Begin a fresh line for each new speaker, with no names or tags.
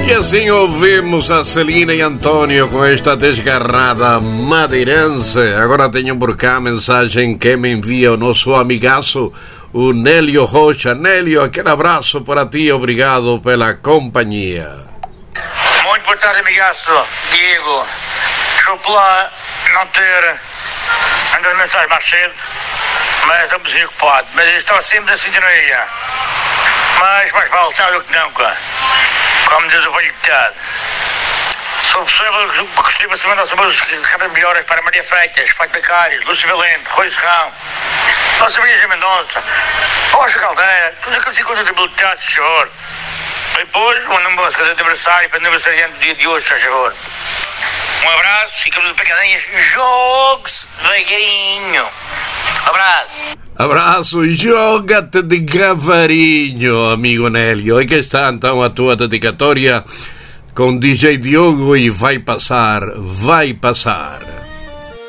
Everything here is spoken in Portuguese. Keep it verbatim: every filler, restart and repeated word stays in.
E assim ouvimos a Celina e Antônio com esta desgarrada madeirense. Agora tenho por cá a mensagem que me envia o nosso amigaço, o Nélio Rocha. Nélio, aquele abraço para ti, obrigado pela companhia.
Muito boa tarde, amigaço Diego. Desculpe lá não ter mandado mensagem mais cedo, mas estamos ocupados. Mas estou acima da sintonia. Mas mais vale tarde do que nunca, como diz o velho ditado. Sou possível, gostaria de mandar saúdes cada melhoras para Maria Freitas, Fátima Caires, Lúcio Valente, Rui Serrão, Nossa Maria Mendonça, Rocha Caldeira, todos aqueles encontros de habilitados, por favor. E depois, uma música de aniversário para o aniversariante do dia de hoje, por favor. Um abraço, ficamos de pegadinhas, jogue-se devagarinho. Um abraço.
Abraço, joga-te de gavarinho, amigo Nélio. E que está então a tua dedicatória com D J Diogo e vai passar, vai passar.